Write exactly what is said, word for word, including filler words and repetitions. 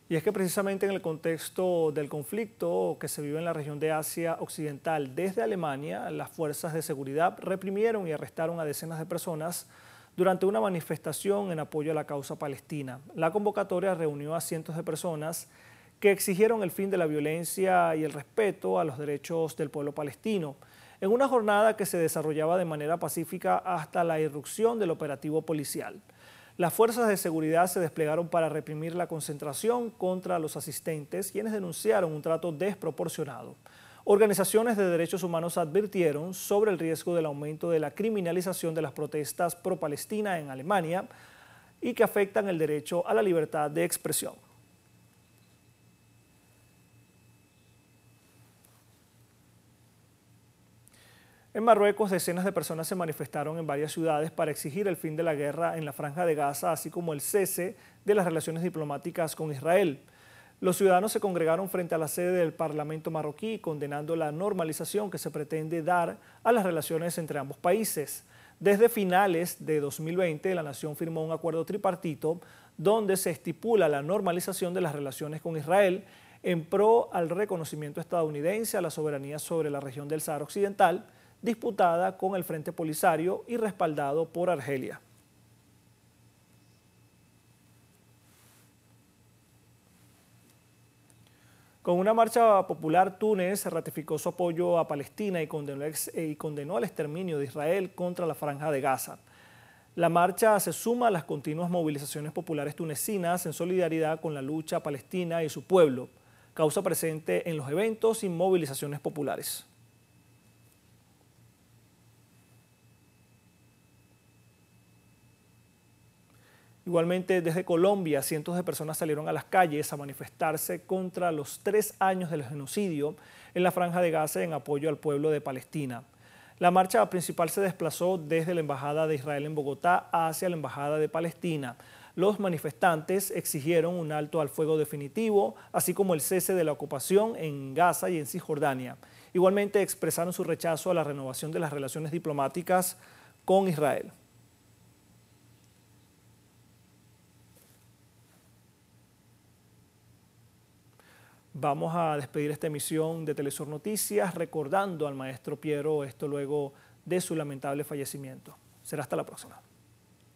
Y es que precisamente en el contexto del conflicto que se vive en la región de Asia Occidental desde Alemania, las fuerzas de seguridad reprimieron y arrestaron a decenas de personas durante una manifestación en apoyo a la causa palestina. La convocatoria reunió a cientos de personas que exigieron el fin de la violencia y el respeto a los derechos del pueblo palestino, en una jornada que se desarrollaba de manera pacífica hasta la irrupción del operativo policial. Las fuerzas de seguridad se desplegaron para reprimir la concentración contra los asistentes, quienes denunciaron un trato desproporcionado. Organizaciones de derechos humanos advirtieron sobre el riesgo del aumento de la criminalización de las protestas pro-Palestina en Alemania y que afectan el derecho a la libertad de expresión. En Marruecos, decenas de personas se manifestaron en varias ciudades para exigir el fin de la guerra en la Franja de Gaza, así como el cese de las relaciones diplomáticas con Israel. Los ciudadanos se congregaron frente a la sede del Parlamento marroquí, condenando la normalización que se pretende dar a las relaciones entre ambos países. Desde finales de dos mil veinte, la nación firmó un acuerdo tripartito donde se estipula la normalización de las relaciones con Israel en pro al reconocimiento estadounidense a la soberanía sobre la región del Sáhara Occidental, disputada con el Frente Polisario y respaldado por Argelia. Con una marcha popular, Túnez ratificó su apoyo a Palestina y condenó, y condenó el exterminio de Israel contra la Franja de Gaza. La marcha se suma a las continuas movilizaciones populares tunecinas en solidaridad con la lucha palestina y su pueblo, causa presente en los eventos y movilizaciones populares. Igualmente, desde Colombia, cientos de personas salieron a las calles a manifestarse contra los tres años del genocidio en la Franja de Gaza en apoyo al pueblo de Palestina. La marcha principal se desplazó desde la Embajada de Israel en Bogotá hacia la Embajada de Palestina. Los manifestantes exigieron un alto al fuego definitivo, así como el cese de la ocupación en Gaza y en Cisjordania. Igualmente expresaron su rechazo a la renovación de las relaciones diplomáticas con Israel. Vamos a despedir esta emisión de Telesur Noticias recordando al maestro Piero, esto luego de su lamentable fallecimiento. Será hasta la próxima.